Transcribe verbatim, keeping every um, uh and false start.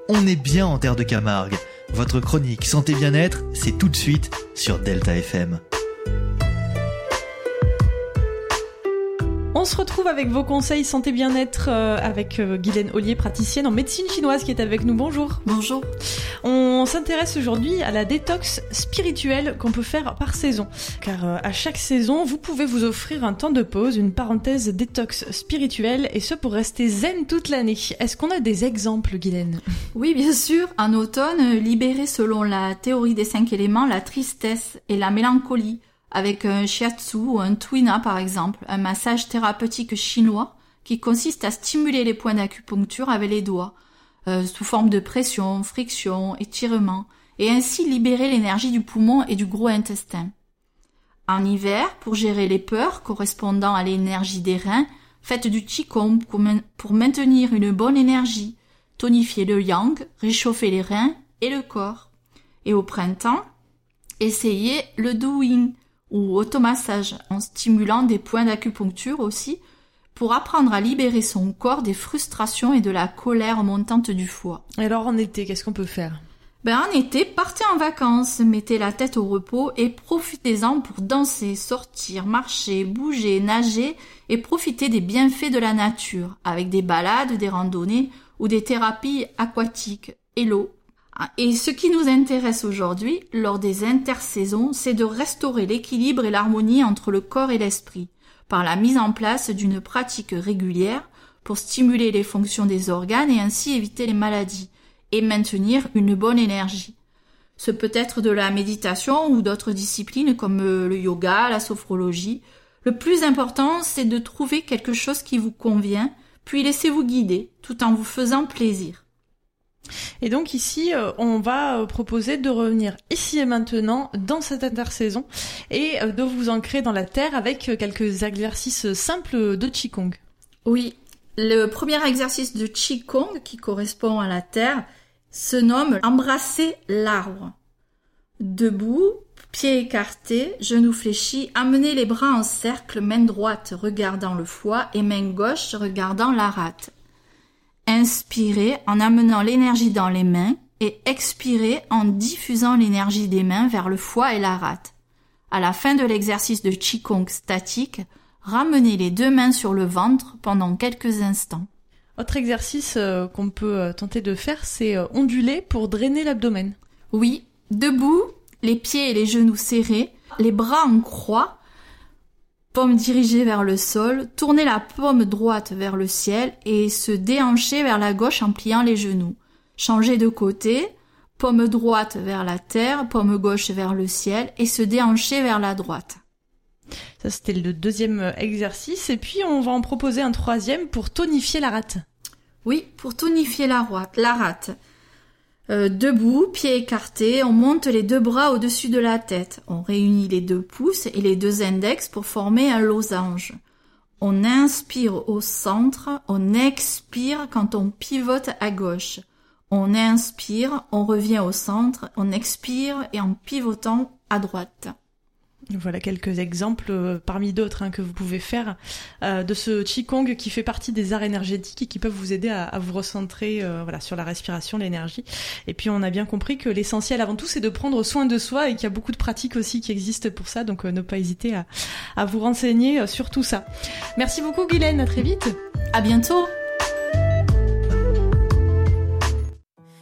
On est bien en terre de Camargue. Votre chronique Santé Bien-être, c'est tout de suite sur Delta F M. On se retrouve avec vos conseils santé bien-être euh, avec euh, Guylaine Ollier, praticienne en médecine chinoise qui est avec nous. Bonjour. Bonjour. On s'intéresse aujourd'hui à la détox spirituelle qu'on peut faire par saison. Car euh, à chaque saison, vous pouvez vous offrir un temps de pause, une parenthèse détox spirituelle, et ce pour rester zen toute l'année. Est-ce qu'on a des exemples, Guylaine ? Oui, bien sûr. En automne, libérer selon la théorie des cinq éléments la tristesse et la mélancolie, avec un shiatsu ou un tuina par exemple, un massage thérapeutique chinois qui consiste à stimuler les points d'acupuncture avec les doigts, euh, sous forme de pression, friction, étirement, et ainsi libérer l'énergie du poumon et du gros intestin. En hiver, pour gérer les peurs correspondant à l'énergie des reins, faites du qigong pour, main- pour maintenir une bonne énergie, tonifier le yang, réchauffer les reins et le corps. Et au printemps, essayez le douyin, ou automassage, en stimulant des points d'acupuncture aussi, pour apprendre à libérer son corps des frustrations et de la colère montante du foie. Et alors en été, qu'est-ce qu'on peut faire ? Ben en été, partez en vacances, mettez la tête au repos et profitez-en pour danser, sortir, marcher, bouger, nager et profiter des bienfaits de la nature, avec des balades, des randonnées ou des thérapies aquatiques et l'eau. Et ce qui nous intéresse aujourd'hui, lors des intersaisons, c'est de restaurer l'équilibre et l'harmonie entre le corps et l'esprit, par la mise en place d'une pratique régulière pour stimuler les fonctions des organes et ainsi éviter les maladies, et maintenir une bonne énergie. Ce peut être de la méditation ou d'autres disciplines comme le yoga, la sophrologie. Le plus important, c'est de trouver quelque chose qui vous convient, puis laissez-vous guider, tout en vous faisant plaisir. Et donc ici, euh, on va euh, proposer de revenir ici et maintenant dans cette intersaison et euh, de vous ancrer dans la terre avec euh, quelques exercices simples de Qigong. Oui, le premier exercice de Qigong qui correspond à la terre se nomme « Embrasser l'arbre ». Debout, pieds écartés, genoux fléchis, amenez les bras en cercle, main droite regardant le foie et main gauche regardant la rate. Inspirez en amenant l'énergie dans les mains et expirez en diffusant l'énergie des mains vers le foie et la rate. À la fin de l'exercice de Qigong statique, ramenez les deux mains sur le ventre pendant quelques instants. Autre exercice euh, qu'on peut euh, tenter de faire, c'est euh, onduler pour drainer l'abdomen. Oui, debout, les pieds et les genoux serrés, les bras en croix, paume dirigée vers le sol, tournez la paume droite vers le ciel et se déhancher vers la gauche en pliant les genoux. Changez de côté, paume droite vers la terre, paume gauche vers le ciel et se déhancher vers la droite. Ça, c'était le deuxième exercice. Et puis, on va en proposer un troisième pour tonifier la rate. Oui, pour tonifier la rate. La rate. Euh, debout, pieds écartés, on monte les deux bras au-dessus de la tête. On réunit les deux pouces et les deux index pour former un losange. On inspire au centre, on expire quand on pivote à gauche. On inspire, on revient au centre, on expire et en pivotant à droite. Voilà quelques exemples euh, parmi d'autres hein, que vous pouvez faire euh, de ce Qigong qui fait partie des arts énergétiques et qui peuvent vous aider à, à vous recentrer euh, voilà, sur la respiration, l'énergie. Et puis on a bien compris que l'essentiel avant tout c'est de prendre soin de soi et qu'il y a beaucoup de pratiques aussi qui existent pour ça, donc euh, ne pas hésiter à, à vous renseigner euh, sur tout ça. Merci beaucoup Guylaine, à très vite. À bientôt.